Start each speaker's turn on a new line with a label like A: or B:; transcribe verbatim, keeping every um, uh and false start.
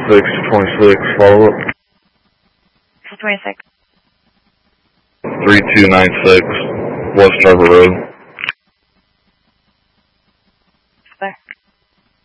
A: six twenty-six, follow up.
B: twenty-six.
A: three two nine six, West Harbor Road.